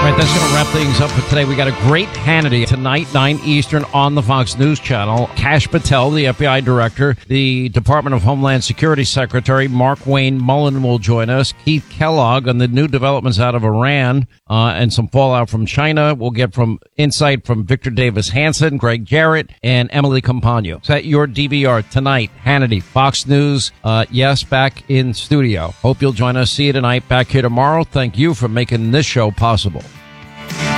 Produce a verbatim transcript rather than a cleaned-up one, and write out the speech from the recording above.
All right, that's going to wrap things up for today. We got a great Hannity tonight, nine Eastern, on the Fox News Channel. Kash Patel, the F B I director, the Department of Homeland Security Secretary Mark Wayne Mullen will join us. Keith Kellogg on the new developments out of Iran uh, and some fallout from China. We'll get from insight from Victor Davis Hanson, Greg Jarrett, and Emily Compagno. Is that your D V R tonight? Hannity, Fox News. Uh, yes, back in studio. Hope you'll join us. See you tonight. Back here tomorrow. Thank you for making this show possible.